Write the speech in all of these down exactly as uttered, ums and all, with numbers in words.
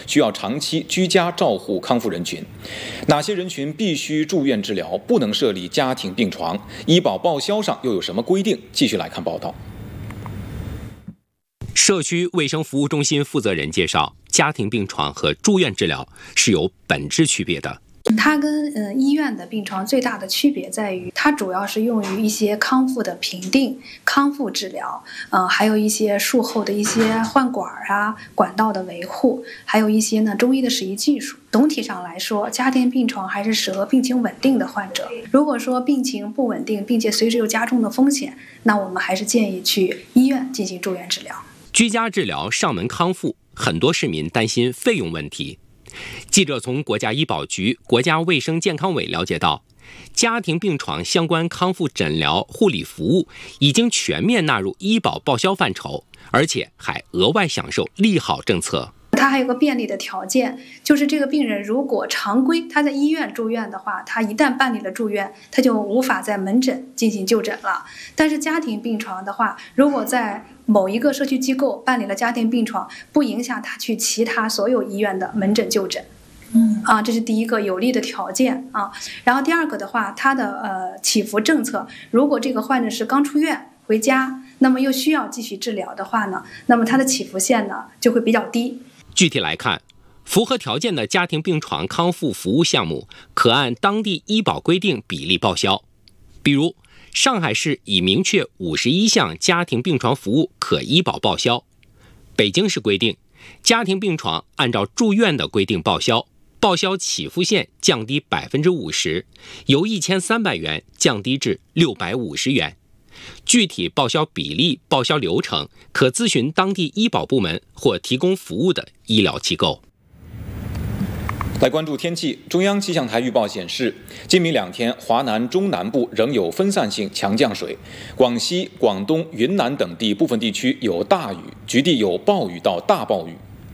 需要长期居家照护康复人群。哪些人群必须住院治疗，不能设立家庭病床？医保报销上又有什么规定？继续来看报道。 社区卫生服务中心负责人介绍，家庭病床和住院治疗是有本质区别的。 它跟呃医院的病床最大的区别在于，它主要是用于一些康复的评定、康复治疗，呃，还有一些术后的一些换管啊、管道的维护，还有一些呢中医的使用技术。总体上来说，家庭病床还是适合病情稳定的患者。如果说病情不稳定，并且随时有加重的风险，那我们还是建议去医院进行住院治疗。 居家治疗上门康复，很多市民担心费用问题。记者从国家医保局、国家卫生健康委了解到，家庭病床相关康复诊疗护理服务已经全面纳入医保报销范畴，而且还额外享受利好政策。 它还有个便利的条件，就是这个病人如果常规他在医院住院的话，他一旦办理了住院，他就无法在门诊进行就诊了。但是家庭病床的话，如果在某一个社区机构办理了家庭病床，不影响他去其他所有医院的门诊就诊。嗯啊，这是第一个有利的条件啊。然后第二个的话，它的呃起伏政策，如果这个患者是刚出院回家，那么又需要继续治疗的话呢，那么它的起伏线呢就会比较低。 具体来看，符合条件的家庭病床康复服务项目可按当地医保规定比例报销。比如，上海市已明确五十一项家庭病床服务可医保报销。北京市规定，家庭病床按照住院的规定报销，报销起付线降低百分之五十，由一千三百元降低至六百五十元。具体报销比例、报销流程，可咨询当地医保部门或提供服务的医疗机构。 来关注天气，中央气象台预报显示，今明两天华南中南部仍有分散性强降水，广西、广东、云南等地部分地区有大雨，局地有暴雨到大暴雨。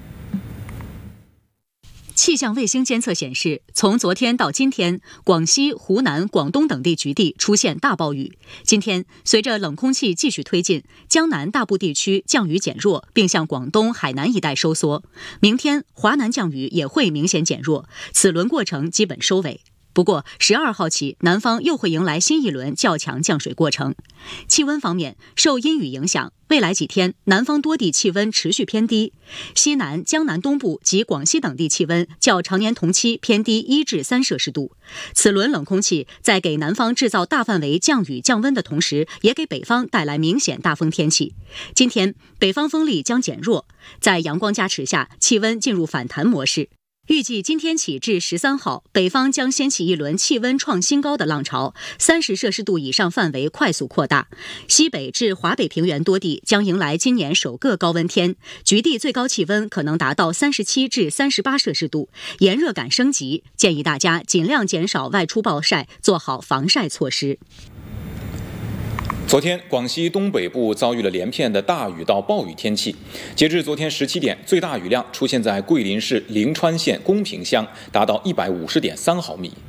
气象卫星监测显示，从昨天到今天，广西、湖南、广东等地局地出现大暴雨。今天，随着冷空气继续推进，江南大部地区降雨减弱，并向广东、海南一带收缩。明天，华南降雨也会明显减弱，此轮过程基本收尾。不过，十二号起，南方又会迎来新一轮较强降水过程。气温方面，受阴雨影响，未来几天南方多地气温持续偏低，西南、江南东部及广西等地气温较常年同期偏低一至三摄氏度。此轮冷空气在给南方制造大范围降雨降温的同时，也给北方带来明显大风天气。今天，北方风力将减弱，在阳光加持下，气温进入反弹模式。预计今天起至十三号，北方将掀起一轮气温创新高的浪潮，三十摄氏度以上范围快速扩大。西北至华北平原多地将迎来今年首个高温天，局地最高气温可能达到三十七至三十八摄氏度，炎热感升级，建议大家尽量减少外出暴晒，做好防晒措施。 昨天，广西东北部遭遇了连片的大雨到暴雨天气。截至昨天十七点，最大雨量出现在桂林市灵川县公平乡，达到一百五十点三毫米。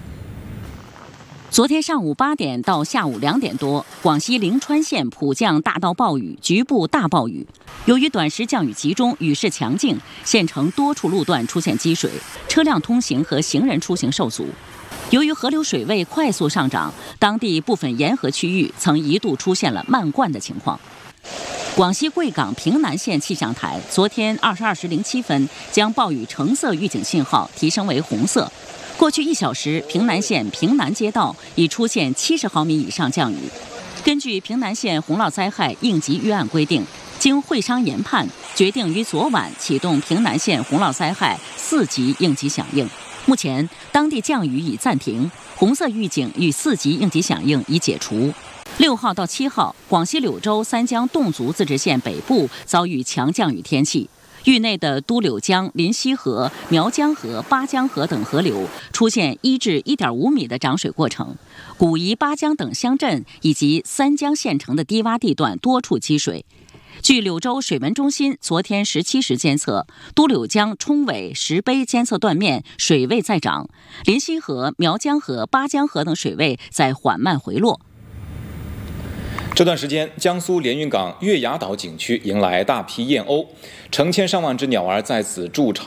昨天上午八点到下午两点多，广西灵川县普降大到暴雨，局部大暴雨。由于短时降雨集中，雨势强劲，县城多处路段出现积水，车辆通行和行人出行受阻。由于河流水位快速上涨，当地部分沿河区域曾一度出现了漫灌的情况。广西贵港平南县气象台昨天二十二时零七分将暴雨橙色预警信号提升为红色。过去一小时，平南县平南街道已出现七十毫米以上降雨。根据平南县洪涝灾害应急预案规定，经会商研判，决定于昨晚启动平南县洪涝灾害四级应急响应。目前，当地降雨已暂停，红色预警与四级应急响应已解除。六号到七号，广西柳州三江侗族自治县北部遭遇强降雨天气，域内的都柳江、临溪河、苗江河、巴江河等河流出现一至一点五米的涨水过程，古沂、巴江等乡镇以及三江县城的低洼地段多处积水。据柳州水文中心昨天十七时监测，都柳江冲尾、石碑监测断面水位在涨，临溪河、苗江河、巴江河等水位在缓慢回落。 这段时间，江苏连云港月牙岛景区迎来大批燕鸥，成千上万只鸟儿在此筑巢。